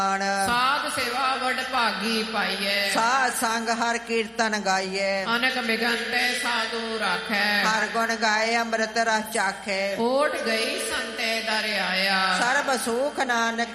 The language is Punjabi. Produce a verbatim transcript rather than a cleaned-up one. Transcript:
ਸਾਧ ਸੇਵਾ ਵਡ ਭਾਗੀ ਪਾਈਐ ਸਾਧ ਸੰਗ ਹਰ ਕੀਰਤਨ ਗਾਈਐ ਅਨਕ ਬਿਗੰਤੇ ਸਾਧੂ ਰਾਖੈ ਹਰ ਗੁਣ ਗਾਏ ਅੰਮ੍ਰਿਤ ਰਸ ਚਾਖੈ ਓਟ ਗਈ ਸੰਤੇ ਦਰ ਆਇਆ ਸਰਬ ਸੁਖ ਨਾਨਕ